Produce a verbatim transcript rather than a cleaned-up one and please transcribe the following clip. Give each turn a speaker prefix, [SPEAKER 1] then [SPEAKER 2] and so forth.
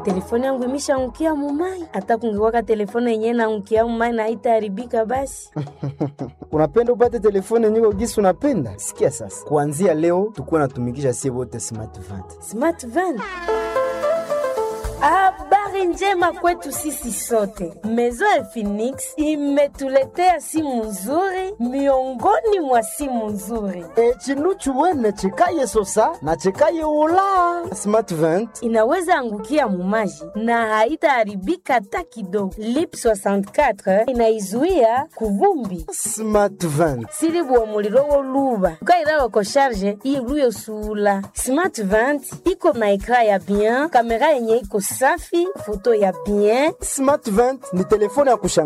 [SPEAKER 1] telefone yangu imeshaangukia mumai. Hata kungekuwa telefone yenyewe na angukia mumai na haitaharibika basi.
[SPEAKER 2] Unapenda upate telefone nyingi gisi unapenda? Sikia sasa. Kuanzia leo tukuwa natumikisha sie wote Smart vingt.
[SPEAKER 1] Smart vingt. Habari njema kwetu sisi sote. Maison ya Phoenix imetuletea simu nzuri miongoni mwa simu nzuri.
[SPEAKER 2] E chinuchu wene chikaye sosa na chikaye ula. Smart vingt
[SPEAKER 1] inaweza angukia mumaji na haitaharibika hata kidogo. Lip soixante quatre inaizuia kuvumbi.
[SPEAKER 2] Smart vingt
[SPEAKER 1] silibu wa muliro woluba ukairawa ko charge iluyo sula. Smart vingt iko na ekran ya bien, kamera yenye iko safi, foto ya bien.
[SPEAKER 2] Smart vingt ni telefone ya kushangaza.